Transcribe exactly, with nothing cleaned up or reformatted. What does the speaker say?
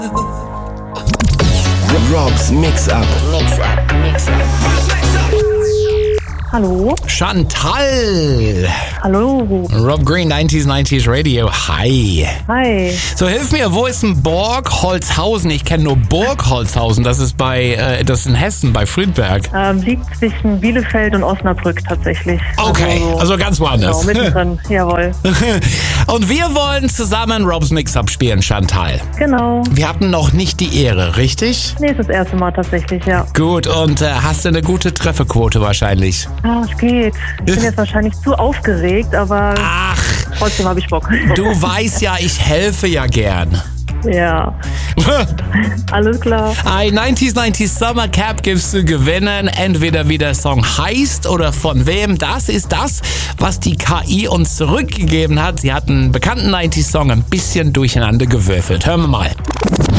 Robs Mix-Up. Mix-Up, Mix-Up. Hallo. Chantal. Hallo. Rob Green, neunzig neunzig Radio. Hi. Hi. So, hilf mir, wo ist denn Borgholzhausen? Ich kenne nur Burgholzhausen. Das ist bei, äh, das ist in Hessen, bei Friedberg. Ähm, liegt zwischen Bielefeld und Osnabrück tatsächlich. Okay, Also, also ganz woanders. Genau, mittendrin. Jawohl. Und wir wollen zusammen Robs Mix-Up spielen, Chantal. Genau. Wir hatten noch nicht die Ehre, richtig? Nee, ist das erste Mal tatsächlich, ja. Gut, und äh, hast du eine gute Trefferquote wahrscheinlich? Ah, es geht. Ich bin jetzt wahrscheinlich zu aufgeregt, aber Ach, trotzdem habe ich Bock. du weißt ja, ich helfe ja gern. Ja, alles klar. Ein neunzig neunzig Summer Cap gibt's zu gewinnen. Entweder wie der Song heißt oder von wem. Das ist das, was die K I uns zurückgegeben hat. Sie hat einen bekannten neunzig Song ein bisschen durcheinander gewürfelt. Hören wir mal.